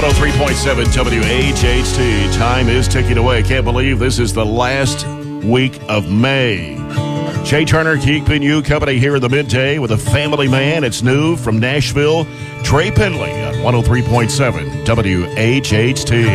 103.7 WHHT. Time is ticking away. Can't believe this is the last week of May. Jay Turner keeping you company here in the midday with a family man. It's new from Nashville, Trey Pendley on 103.7 WHHT.